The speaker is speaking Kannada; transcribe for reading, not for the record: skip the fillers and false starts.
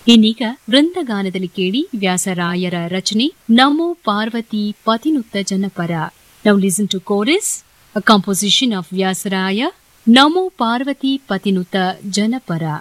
ಇನ್ನೀಗ ವೃಂದಗಾನದಲ್ಲಿ ಕೇಳಿ ವ್ಯಾಸರಾಯರ ರಚನೆ ನಮೋ ಪಾರ್ವತಿ ಪತಿನುತ್ತ ಜನಪರ. Now listen to chorus, a composition of Vyasaraya, Namo Parvati Patinuta Janapara.